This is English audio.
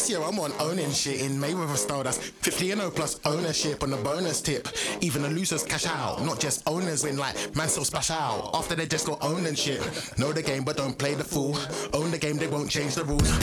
This year I'm on owning shit in Mayweather style. That's 50 and 0 plus ownership on the bonus tip. Even the losers cash out, not just owners win like man so splash out. After they just go owning shit. Know the game but don't play the fool. Own the game, they won't change the rules.